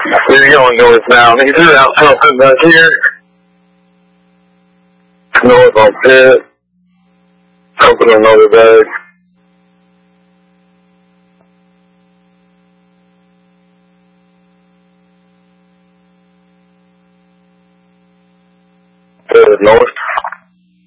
He's going north now. He's out something back here. North on Pitt. Open another bag. North.